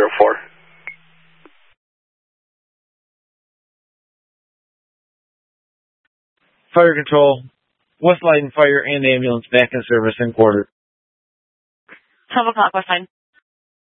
504. Fire control. West Light and Fire and ambulance back in service in quarter. 12 o'clock, West Line.